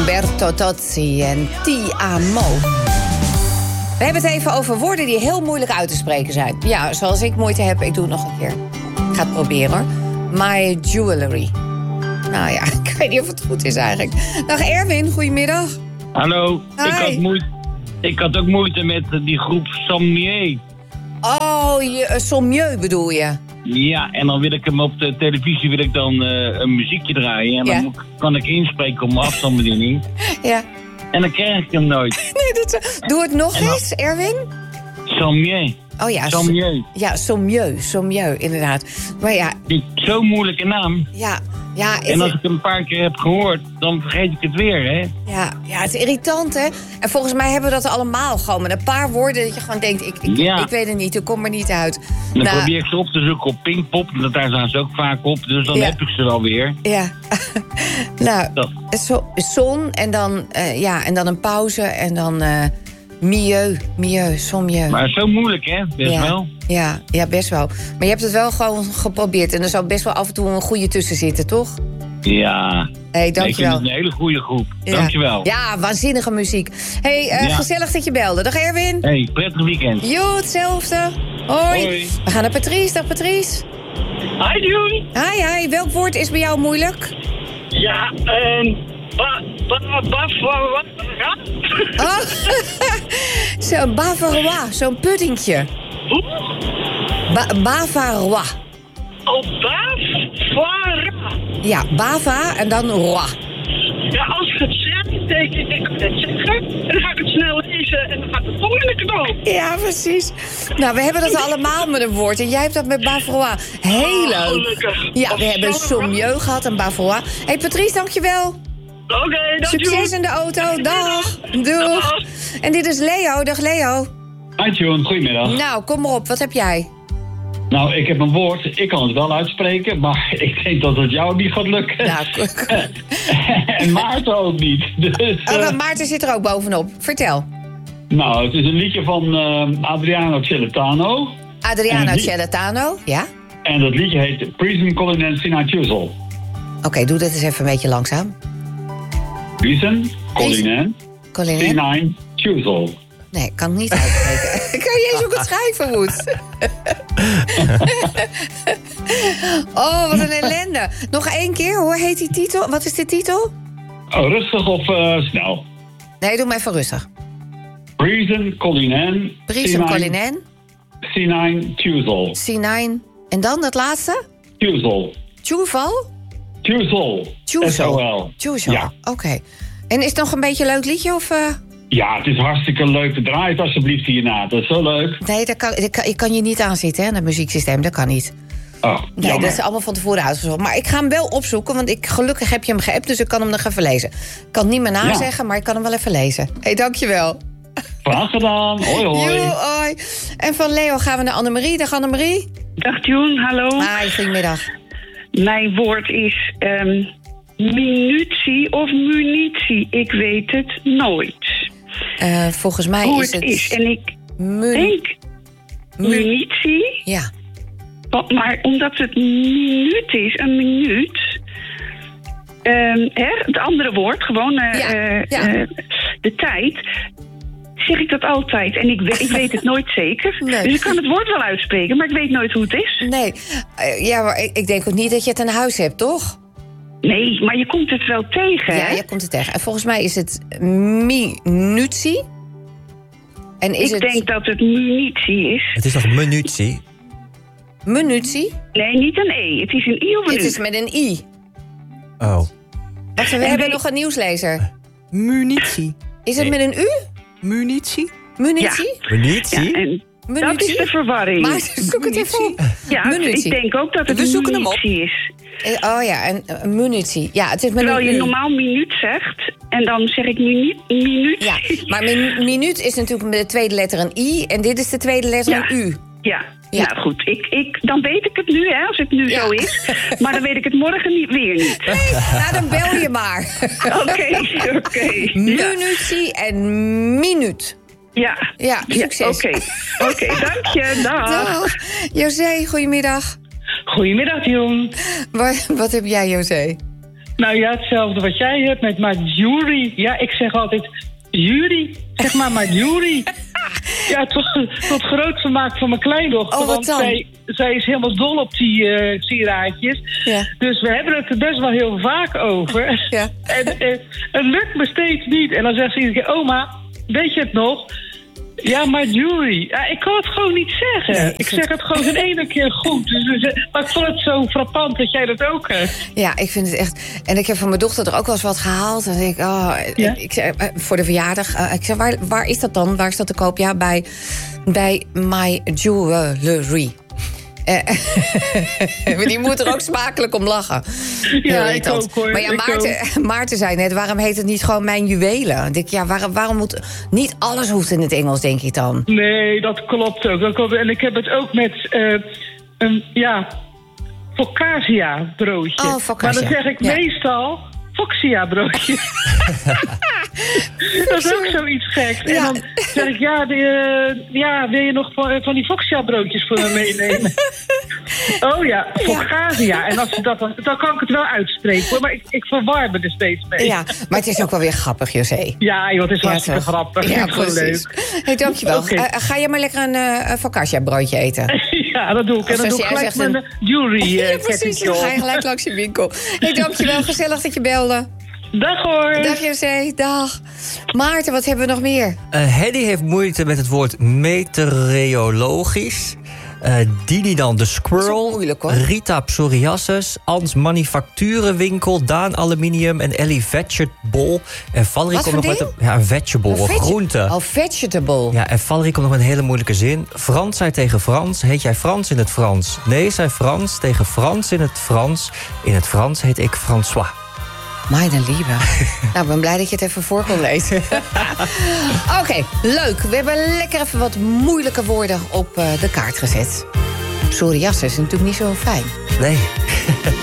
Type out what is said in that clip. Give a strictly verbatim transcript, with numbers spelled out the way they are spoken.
Umberto Tozzi en Ti amo. We hebben het even over woorden die heel moeilijk uit te spreken zijn. Ja, zoals ik moeite heb, ik doe het nog een keer. Ik ga het proberen hoor. My jewelry. Nou ja, ik weet niet of het goed is eigenlijk. Dag Erwin, goedemiddag. Hallo, ik had, moeite, ik had ook moeite met die groep Sommier. Oh, je, uh, Sommieu bedoel je? Ja, en dan wil ik hem op de televisie wil ik dan uh, een muziekje draaien. En dan ja. kan ik inspreken op mijn afstandsbediening. Ja. En dan krijg ik hem nooit. Nee, dat, doe het nog en eens, Erwin. Sommier. Oh ja, Sommieu. Ja, Sommieu, Sommieu, inderdaad. Maar ja... Zo'n moeilijke naam. Ja, ja... En als ik hem een paar keer heb gehoord, dan vergeet ik het weer, hè? Ja, ja, het is irritant, hè? En volgens mij hebben we dat allemaal gewoon met een paar woorden dat je gewoon denkt, ik, ik, ja. ik weet het niet, ik kom er niet uit. Dan nou, probeer ik ze op te zoeken op Pinkpop, want daar staan ze ook vaak op, dus dan ja. heb ik ze wel weer. Ja. Nou, zo, zon en dan, uh, ja, en dan een pauze en dan... Uh, Milieu, milieu, sommieu. Maar zo moeilijk, hè? Best ja, wel. Ja, ja, best wel. Maar je hebt het wel gewoon geprobeerd. En er zou best wel af en toe een goede tussen zitten, toch? Ja. Hey, dankjewel. Ik vind het een hele goede groep. Ja. Dankjewel. Ja, waanzinnige muziek. Hey, uh, ja. gezellig dat je belde. Dag Erwin. Hey, prettig weekend. Jo, hetzelfde. Hoi. Hoi. We gaan naar Patrice. Dag Patrice. Hi, June. Hi, hi. Welk woord is bij jou moeilijk? Ja, ehm... Um... Ba, ba, Bavarois. Oh, zo'n Bavarois, zo'n puddingje. Hoe? Ba- Bavarois. Oh, Bavarois. Ja, Bava en dan roi. Ja, als ik het zeg, denk ik, ik kan het zeggen. En dan ga ik het snel lezen en dan gaat het vol in de knoop. Ja, precies. Nou, we hebben dat allemaal met een woord. En jij hebt dat met Bavarois. Heel leuk. Gelukkig. Ja, we hebben Sommieu gehad en Bavarois. Hé, hey, Patrice, dankjewel. Oké, okay, succes in de auto. Dag. Doeg. En dit is Leo. Dag Leo. Hi Tjoen, goedemiddag. Nou, kom maar op. Wat heb jij? Nou, ik heb een woord. Ik kan het wel uitspreken, maar ik denk dat het jou niet gaat lukken. Nou, en Maarten ook niet. Dus, oh, uh... Maarten zit er ook bovenop. Vertel. Nou, het is een liedje van uh, Adriano Celentano. Adriano lied... Celentano, ja. En dat liedje heet Prison Colin Sina Chusel. Oké, okay, doe dit eens even een beetje langzaam. Prison Colin Sina Chusel. Nee, ik kan het niet uitspreken. Kan je eens ook het schrijven moet? Oh, wat een ellende. Nog één keer, hoe heet die titel? Wat is de titel? Oh, rustig of uh, snel? Nee, doe maar even rustig. Prison Colin Prison Colin Sina Chusel. Sina. En dan dat laatste? Chusel. Chuval? Chusel. Chusel. Chusel, ja. Oké. Okay. En is het nog een beetje een leuk liedje of... Uh... Ja, het is hartstikke leuk. Draai het alsjeblieft hierna. Dat is zo leuk. Nee, dat kan, dat kan, ik kan je niet aanzitten, hè, dat muzieksysteem. Dat kan niet. Oh, nee, jammer. Dat is allemaal van tevoren uitgezocht. Maar ik ga hem wel opzoeken, want ik, gelukkig heb je hem geappt... dus ik kan hem nog even lezen. Ik kan het niet meer nazeggen, ja. Maar ik kan hem wel even lezen. Hé, hey, dankjewel. Graag gedaan. Hoi, hoi. Jo, hoi. En van Leo gaan we naar Annemarie. Dag Annemarie. Dag Joen, hallo. Hi, goedemiddag. Mijn woord is um, minutie of munitie. Ik weet het nooit. Uh, volgens mij Hoe is het... het is. En ik Mun... denk munitie. Ja. Maar omdat het minuut is, een minuut... Um, hè, het andere woord, gewoon uh, ja. Uh, Ja. Uh, de tijd... zeg ik dat altijd. En ik weet, ik weet het nooit zeker. Nee. Dus ik kan het woord wel uitspreken, maar ik weet nooit hoe het is. Nee, uh, ja, maar ik, ik denk ook niet dat je het aan huis hebt, toch? Nee, maar je komt het wel tegen, Ja, hè? je komt het tegen. En volgens mij is het minutie. En is ik het... denk dat het munitie is. Het is toch minutie? Minutie? Nee, niet een E. Het is een I of een U. Het is met een I. Oh. Wacht, we en hebben we... nog een nieuwslezer. Munitie. Is het nee. met een U? Munitie? Munitie? Ja. Munitie? Ja, en munitie? Dat is de verwarring. Maar zoek het even op. Ja, munitie. Ik denk ook dat het we zoeken munitie hem op. is. Oh ja, en uh, munitie. Ja, het is met Terwijl een je U. normaal minuut zegt en dan zeg ik minuut. minuut. Ja, maar min, minuut is natuurlijk met de tweede letter een I en dit is de tweede letter ja. een U. Ja. Ja, nou goed, ik, ik, dan weet ik het nu, hè, als het nu ja. zo is. Maar dan weet ik het morgen niet, weer niet. Nee, nou, dan bel je maar. Oké, oké. Okay. Munitie ja. en minuut. Ja. Ja, succes. Oké, ja, okay. okay, dank je, dag. Dag. José, goedemiddag. Goedemiddag, Jong. Wat, wat heb jij, José? Nou ja, hetzelfde wat jij hebt met Marjorie. Ja, ik zeg altijd jury. Zeg maar Marjorie. Ja, tot, tot groot vermaak van mijn kleindochter. Oh, wat want dan? zij, zij is helemaal dol op die uh, sieraadjes. Ja. Dus we hebben het er best wel heel vaak over. Ja. En uh, het lukt me steeds niet. En dan zegt ze iedere keer, oma, weet je het nog? Ja, Marjorie. Ja, ik kan het gewoon niet zeggen. Nee, ik, ik zeg het gewoon in één keer goed. Dus, dus, maar ik vond het zo frappant dat jij dat ook hebt. Ja, ik vind het echt... En ik heb van mijn dochter er ook wel eens wat gehaald. En ik, oh, ja? ik zeg, voor de verjaardag... Uh, ik zeg, waar, waar is dat dan? Waar is dat te koop? Ja, bij, bij My Jewelry. Uh, die moet er ook smakelijk om lachen. Ja, ik ook, hoor. Maar ja, Maarten, Maarten zei net, waarom heet het niet gewoon Mijn Juwelen? Ik denk, ja, waarom, waarom moet... Niet alles hoeft in het Engels, denk ik dan. Nee, dat klopt ook. Dat klopt. En ik heb het ook met uh, een, ja, focaccia broodje. Oh, focaccia. Maar dan zeg ik ja. meestal foxia broodje. Dat is ook zoiets geks. Ja. En dan zeg ik, ja, de, uh, ja wil je nog van, van die foxia broodjes voor me meenemen? Oh ja, focaccia. En als je dat dan, dan kan ik het wel uitspreken, hoor. Maar ik, ik verwar me er steeds mee. Ja, maar het is ook wel weer grappig, José. Ja, joh, het is ja, hartstikke toch? grappig. Ja, gewoon leuk. Hey, dankjewel. Okay. Uh, ga je maar lekker een uh, focaccia broodje eten? Ja, dat doe ik. En dan doe ik gelijk mijn een... jewelry uh, ja, precies, dan ga je gelijk langs je winkel. Hey, dankjewel. Gezellig dat je belde. Dag hoor. Dag José, dag. Maarten, wat hebben we nog meer? Uh, Hedy heeft moeite met het woord meteorologisch. Uh, Dini dan de Squirrel. Moeilijk, hoor. Rita Psoriasis. Ans Manufacturenwinkel. Daan Aluminium. En Ellie Vegetable. En Valerie komt nog met een, ja, een vegetable. Een veg- groente. Oh, vegetable. Ja, en Valerie komt nog met een hele moeilijke zin. Frans zei tegen Frans. Heet jij Frans in het Frans? Nee, zei Frans tegen Frans in het Frans. In het Frans heet ik François. Mijn lieve. Nou, ik ben blij dat je het even voor kon lezen. Oké, okay, leuk. We hebben lekker even wat moeilijke woorden op uh, de kaart gezet. Psoriasis is natuurlijk niet zo fijn. Nee.